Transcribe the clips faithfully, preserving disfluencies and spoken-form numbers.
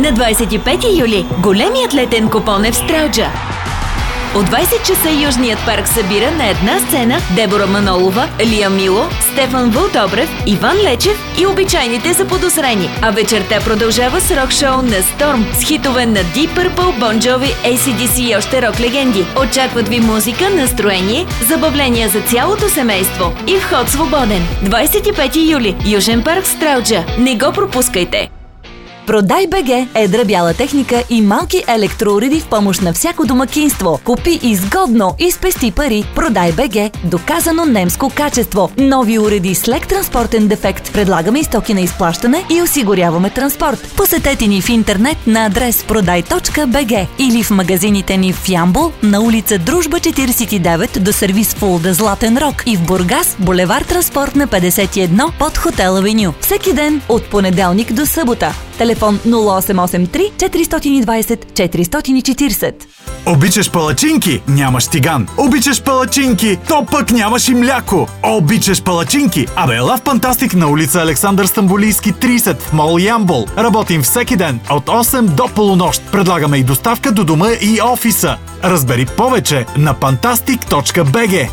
На двадесет и пети юли големият летен купон е в Стралджа. От двадесет часа Южният парк събира на една сцена Дебора Манолова, Лия Мило, Стефан Вълдобрев, Иван Лечев и обичайните заподозрени. А вечерта продължава с рок-шоу на Storm с хитове на Deep Purple, Bon Jovi, Ей Си Ди Си и още рок-легенди. Очакват ви музика, настроение, забавления за цялото семейство и вход свободен. двадесет и пети юли, Южен парк Стралджа. Не го пропускайте! Продай БГ едра бяла техника и малки електроуреди в помощ на всяко домакинство. Купи изгодно и спести пари. Продай БГ. Доказано немско качество. Нови уреди с лек транспортен дефект. Предлагаме и стоки на изплащане и осигуряваме транспорт. Посетете ни в интернет на адрес продай точка би джи или в магазините ни в Ямбол на улица Дружба четиридесет и девет до сервис Фулда Златен Рог и в Бургас булевар Транспорт на петдесет и едно под Хотел Авеню. Всеки ден от понеделник до събота. Телефон нула осем осем три четири двадесет четири четиридесет. Обичаш палачинки? Нямаш тиган. Обичаш палачинки? То пък нямаш и мляко. Обичаш палачинки? Абе, ела в Фантастик на улица Александър Стамболийски тридесет в мол Ямбол. Работим всеки ден от осем до полунощ. Предлагаме и доставка до дома и офиса. Разбери повече на фантастик точка би джи.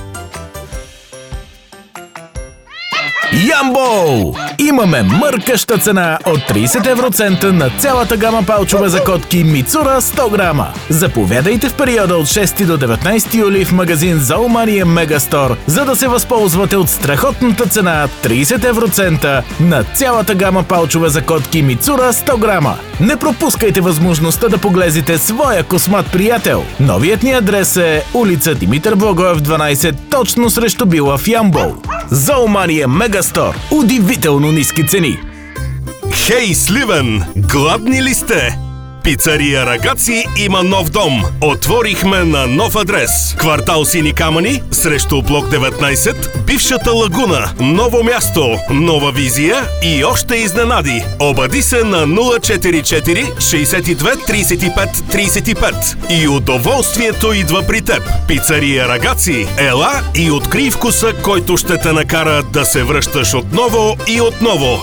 Ямбол! Имаме мъркаща цена от тридесет евроцента на цялата гама палчове за котки Мицура сто грама. Заповядайте в периода от шести до деветнадесети юли в магазин Зоомания Мегастор, за да се възползвате от страхотната цена тридесет евроцента на цялата гама палчове за котки Мицура сто грама. Не пропускайте възможността да поглезите своя космат приятел. Новият ни адрес е улица Димитър Благоев дванадесет, точно срещу Била в Ямбол. Зоомания Мегастор. Удивително ниски цени. Хей, Сливен! Гладни ли сте? Пицария Рагаци има нов дом. Отворихме на нов адрес. Квартал Сини камъни, срещу блок деветнадесет, бившата лагуна. Ново място, нова визия и още изненади. Обади се на нула четири четири шестдесет и две тридесет и пет тридесет и пет и удоволствието идва при теб. Пицария Рагаци, ела и открий вкуса, който ще те накара да се връщаш отново и отново.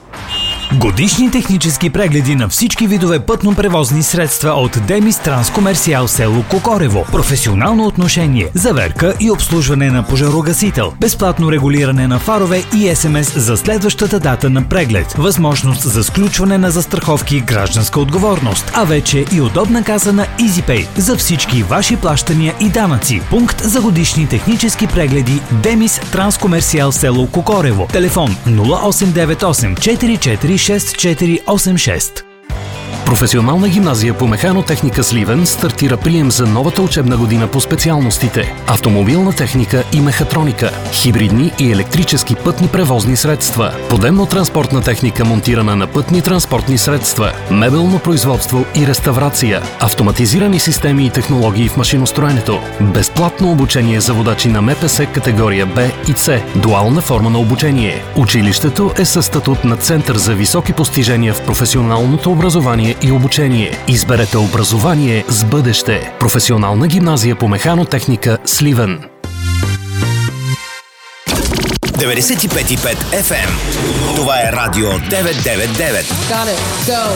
Годишни технически прегледи на всички видове пътно-превозни средства от Демис Транскомерсиал село Кокорево. Професионално отношение, заверка и обслужване на пожарогасител. Безплатно регулиране на фарове и ес ем ес за следващата дата на преглед. Възможност за сключване на застраховки и гражданска отговорност. А вече и удобна каса на EasyPay за всички ваши плащания и данъци. Пункт за годишни технически прегледи Демис Транскомерсиал село Кокорево. Телефон нула осем девет осем четири четири шест четири осем шест. Професионална гимназия по механотехника Сливен стартира прием за новата учебна година по специалностите автомобилна техника и мехатроника, хибридни и електрически пътни превозни средства, подемно-транспортна техника монтирана на пътни транспортни средства, мебелно производство и реставрация, автоматизирани системи и технологии в машиностроенето, безплатно обучение за водачи на ем пе ес категория Б и С, дуална форма на обучение. Училището е със статут на Център за високи постижения в професионалното образование и обучение. Изберете образование с бъдеще. Професионална гимназия по механотехника Сливен. деветдесет и пет и пет еф ем. Това е Радио деветстотин и деветдесет и девет.